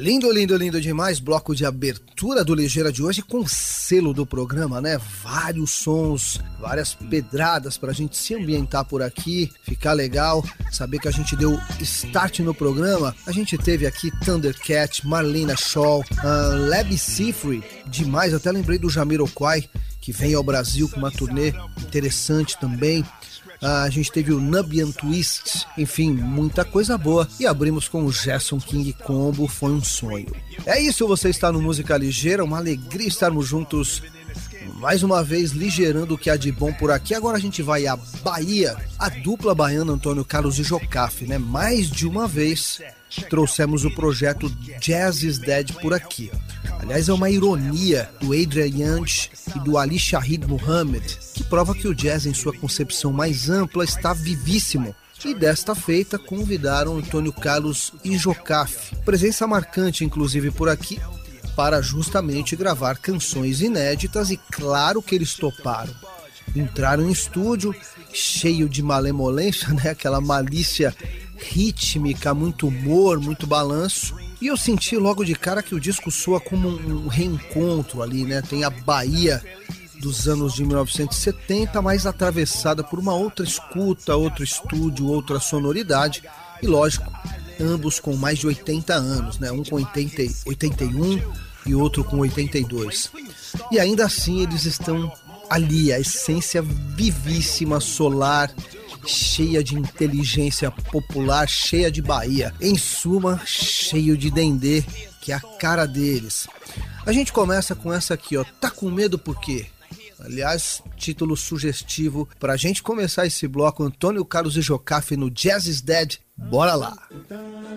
Lindo, lindo, lindo demais, bloco de abertura do Ligeira de hoje com selo do programa, né? Vários sons, várias pedradas pra gente se ambientar por aqui, ficar legal, saber que a gente deu start no programa. A gente teve aqui Thundercat, Marlena Shaw, Lab Sifri, demais, até lembrei do Jamiroquai, que vem ao Brasil com uma turnê interessante também. A gente teve o Nubian Twist, enfim, muita coisa boa. E abrimos com o Gerson King Combo, Foi um Sonho. É isso, você está no Música Ligeira, uma alegria estarmos juntos mais uma vez, ligeirando o que há de bom por aqui. Agora a gente vai à Bahia, a dupla baiana Antônio Carlos e Jocafe, né? Mais de uma vez trouxemos o projeto Jazz is Dead por aqui. Aliás, é uma ironia do Adrian Yanch e do Ali Shahid Muhammad, que prova que o jazz em sua concepção mais ampla está vivíssimo. E desta feita convidaram Antônio Carlos e Jocafe, presença marcante inclusive por aqui, para justamente gravar canções inéditas, e claro que eles toparam. Entraram em estúdio cheio de malemolência, né? Aquela malícia rítmica, muito humor, muito balanço. E eu senti logo de cara que o disco soa como um reencontro ali, né? Tem a Bahia dos anos de 1970, mas atravessada por uma outra escuta, outro estúdio, outra sonoridade. E lógico, ambos com mais de 80 anos, né? Um com 81 e outro com 82. E ainda assim eles estão ali, a essência vivíssima, solar, cheia de inteligência popular, cheia de Bahia. Em suma, cheio de dendê, que é a cara deles. A gente começa com essa aqui, ó. Tá com medo por quê? Aliás, título sugestivo pra gente começar esse bloco. Antônio Carlos e Jocafe no Jazz is Dead. Bora lá!